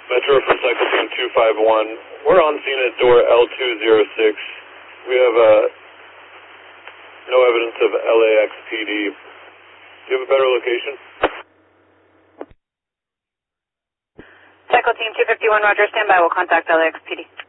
Metro from Cycle Team 251. We're on scene at door L206. We have no evidence of LAXPD. Do you have a better location? Cycle Team 251, roger, stand by. We'll contact LAXPD.